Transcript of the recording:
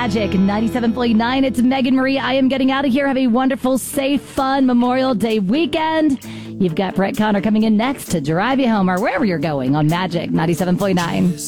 Magic 97.9. It's Megan Marie. I am getting out of here. Have a wonderful, safe, fun Memorial Day weekend. You've got Brett Connor coming in next to drive you home or wherever you're going on Magic 97.9.